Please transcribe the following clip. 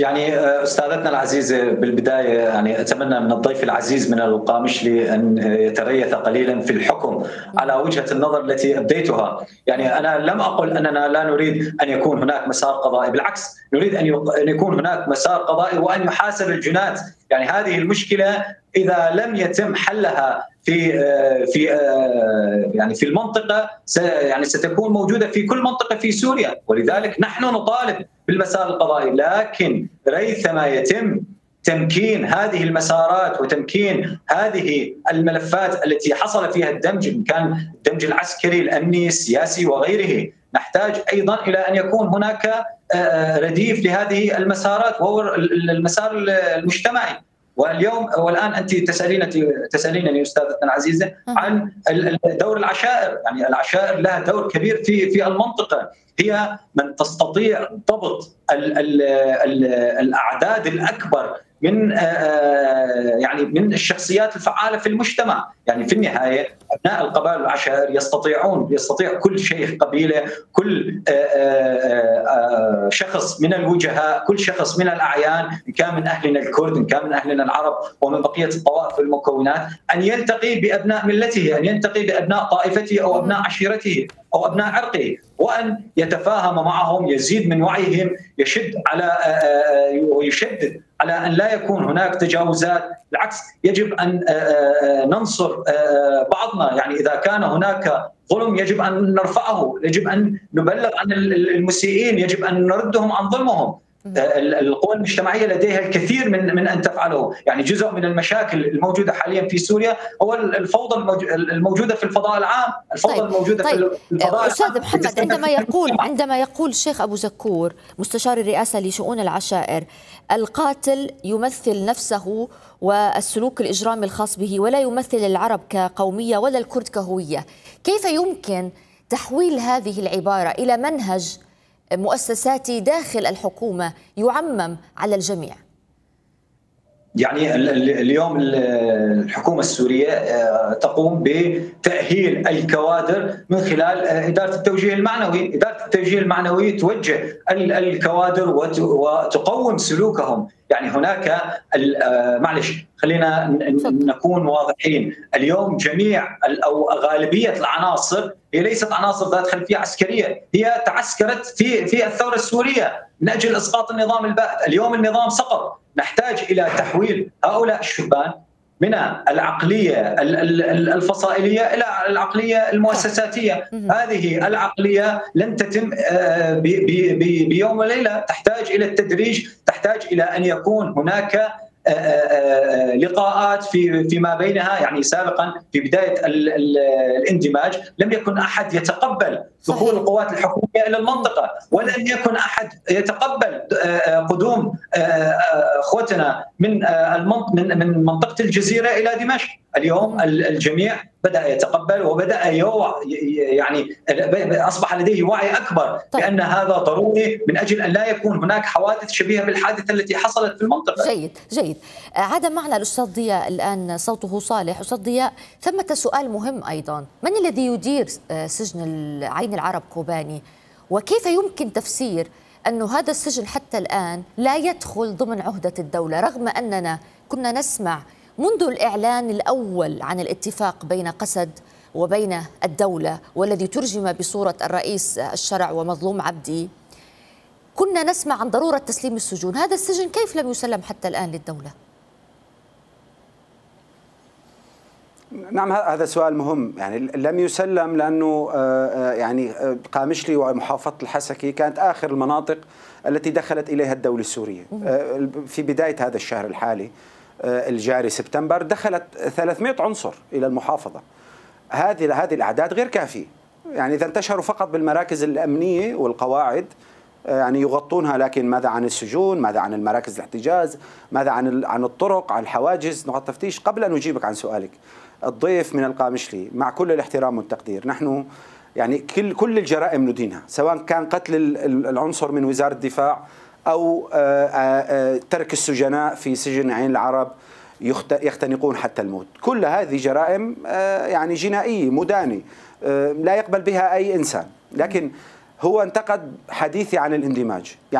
يعني استاذتنا العزيزه، بالبدايه يعني اتمنى من الضيف العزيز من القامشلي ان يتريث قليلا في الحكم على وجهه النظر التي ابديتها. يعني انا لم اقل اننا لا نريد ان يكون هناك مسار قضائي، بالعكس نريد ان يكون هناك مسار قضائي وان يحاسب الجناة. يعني هذه المشكله اذا لم يتم حلها في المنطقه يعني ستكون موجوده في كل منطقه في سوريا، ولذلك نحن نطالب بالمسار القضائي، لكن ريثما يتم تمكين هذه المسارات وتمكين هذه الملفات التي حصل فيها الدمج، إن كان الدمج العسكري الأمني السياسي وغيره، نحتاج أيضا إلى أن يكون هناك رديف لهذه المسارات وهو المسار المجتمعي. والان انت تسالينني استاذتنا العزيزه عن دور العشائر. يعني العشائر لها دور كبير في المنطقه، هي من تستطيع ضبط الاعداد الاكبر من الشخصيات الفعاله في المجتمع. يعني في النهايه ابناء القبائل والعشائر يستطيع كل شيخ قبيله، كل شخص من الوجهاء، كل شخص من الاعيان، ان كان من اهلنا الكرد، ان كان من اهلنا العرب ومن بقيه الطوائف والمكونات، ان يلتقي بابناء ملته، ان يلتقي بابناء طائفته او ابناء عشيرته او ابناء عرقه، وان يتفاهم معهم، يزيد من وعيهم، ويشدد على ان لا يكون هناك تجاوزات. بالعكس يجب ان ننصر بعضنا. يعني اذا كان هناك ظلم يجب ان نرفعه، يجب ان نبلغ عن المسيئين، يجب ان نردهم عن ظلمهم. القوى المجتمعيه لديها الكثير من ان تفعله. يعني جزء من المشاكل الموجوده حاليا في سوريا هو الفوضى الموجوده في الفضاء العام، الفوضى الموجوده في الفضاء أستاذ العام. محمد، عندما يقول الشيخ أبو زكور مستشار الرئاسة لشؤون العشائر القاتل يمثل نفسه والسلوك الإجرامي الخاص به ولا يمثل العرب كقومية ولا الكرد كهوية، كيف يمكن تحويل هذه العبارة إلى منهج مؤسساتي داخل الحكومة يعمم على الجميع؟ يعني اليوم الحكومة السورية تقوم بتأهيل الكوادر من خلال إدارة التوجيه المعنوي. إدارة التوجيه المعنوي توجه الكوادر وتقوم سلوكهم. يعني هناك معلش خلينا نكون واضحين، اليوم جميع أو غالبية العناصر هي ليست عناصر ذات خلفية عسكرية، هي تعسكرت في الثورة السورية من أجل إسقاط النظام البائد. اليوم النظام سقط، نحتاج إلى تحويل هؤلاء الشبان من العقلية الفصائلية إلى العقلية المؤسساتية. هذه العقلية لن تتم بيوم وليلة، تحتاج إلى التدريج، تحتاج إلى أن يكون هناك لقاءات فيما بينها. يعني سابقا في بداية الاندماج لم يكن أحد يتقبل دخول القوات الحكومية إلى المنطقة، ولن يكن أحد يتقبل قدوم أخوتنا من منطقة الجزيرة إلى دمشق. اليوم الجميع بدأ يتقبل وبدأ يعني أصبح لديه وعي أكبر بأن هذا ضروري من أجل أن لا يكون هناك حوادث شبيهة بالحادثة التي حصلت في المنطقة. جيد. عاد معنا الأستاذ ضياء الآن صوته صالح. أستاذ ضياء، ثمة سؤال مهم أيضا، من الذي يدير سجن عين العرب كوباني؟ وكيف يمكن تفسير أن هذا السجن حتى الآن لا يدخل ضمن عهدة الدولة، رغم أننا كنا نسمع منذ الإعلان الأول عن الاتفاق بين قسد وبين الدولة والذي ترجم بصورة الرئيس الشرع ومظلوم عبدي، كنا نسمع عن ضرورة تسليم السجون. هذا السجن كيف لم يسلم حتى الآن للدولة؟ نعم، هذا سؤال مهم. يعني لم يسلم لأنه يعني قامشلي ومحافظة الحسكي كانت آخر المناطق التي دخلت إليها الدولة السورية. في بداية هذا الشهر الحالي الجاري سبتمبر دخلت 300 عنصر إلى المحافظة. هذه الأعداد غير كافية. يعني إذا انتشروا فقط بالمراكز الأمنية والقواعد يعني يغطونها، لكن ماذا عن السجون؟ ماذا عن المراكز الاحتجاز؟ ماذا عن الطرق، عن الحواجز، نقاط التفتيش؟ قبل أن أجيبك عن سؤالك، الضيف من القامشلي مع كل الاحترام والتقدير، نحن يعني كل الجرائم ندينها، سواء كان قتل العنصر من وزارة الدفاع أو ترك السجناء في سجن عين العرب يختنقون حتى الموت. كل هذه جرائم يعني جنائية مدانة لا يقبل بها أي إنسان. لكن هو انتقد حديثي عن الاندماج. يعني